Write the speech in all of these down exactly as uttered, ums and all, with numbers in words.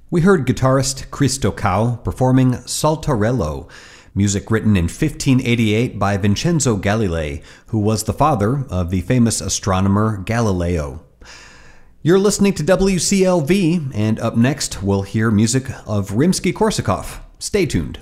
We heard guitarist Chris Tocau performing Saltarello, music written in fifteen eighty-eight by Vincenzo Galilei, who was the father of the famous astronomer Galileo. You're listening to W C L V, and up next we'll hear music of Rimsky-Korsakov. Stay tuned.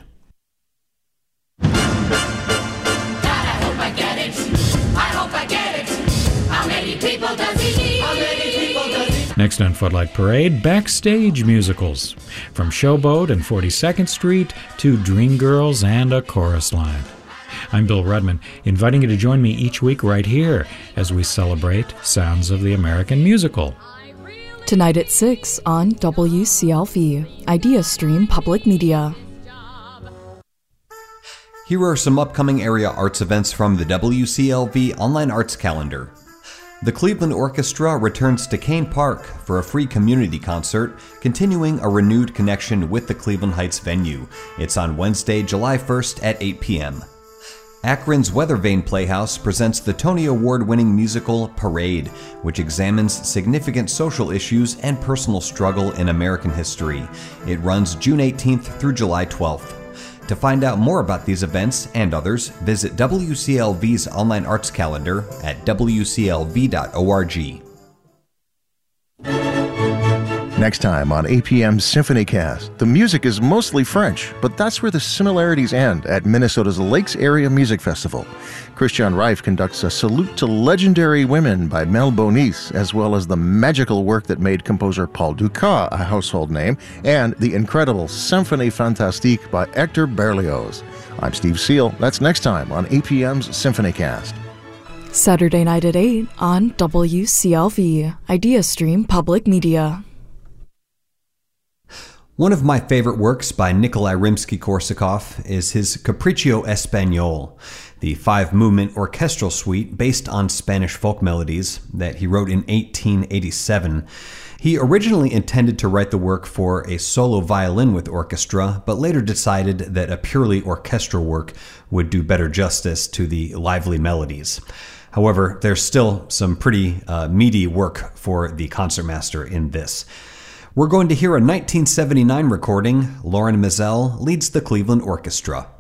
Next on Footlight Parade, backstage musicals. From Showboat and forty-second Street to Dreamgirls and A Chorus Line. I'm Bill Rudman, inviting you to join me each week right here as we celebrate sounds of the American musical. Tonight at six on W C L V, Idea Stream Public Media. Here are some upcoming area arts events from the W C L V Online Arts Calendar. The Cleveland Orchestra returns to Kane Park for a free community concert, continuing a renewed connection with the Cleveland Heights venue. It's on Wednesday, July first at eight p.m. Akron's Weathervane Playhouse presents the Tony Award-winning musical Parade, which examines significant social issues and personal struggle in American history. It runs June eighteenth through July twelfth. To find out more about these events and others, visit W C L V's online arts calendar at w c l v dot org. Next time on A P M's SymphonyCast, the music is mostly French, but that's where the similarities end at Minnesota's Lakes Area Music Festival. Christian Reif conducts a Salute to Legendary Women by Mel Bonis, as well as the magical work that made composer Paul Dukas a household name, and the incredible Symphonie Fantastique by Hector Berlioz. I'm Steve Seal. That's next time on A P M's SymphonyCast. Saturday night at eight on W C L V, Idea Stream Public Media. One of my favorite works by Nikolai Rimsky-Korsakov is his Capriccio Espagnol, the five-movement orchestral suite based on Spanish folk melodies that he wrote in eighteen eighty-seven. He originally intended to write the work for a solo violin with orchestra, but later decided that a purely orchestral work would do better justice to the lively melodies. However, there's still some pretty uh, meaty work for the concertmaster in this. We're going to hear a nineteen seventy-nine recording. Lauren Mizell leads the Cleveland Orchestra.